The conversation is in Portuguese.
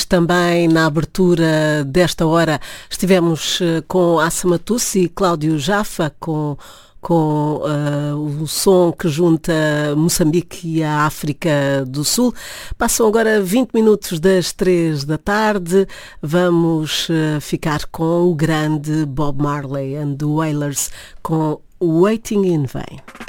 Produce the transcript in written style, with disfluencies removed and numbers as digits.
também na abertura desta hora estivemos com Assa Matusse e Cláudio Jaffa com o som que junta Moçambique e a África do Sul. Passam agora 20 minutos das 3 da tarde. Vamos ficar com o grande Bob Marley and the Wailers com Waiting in Vain.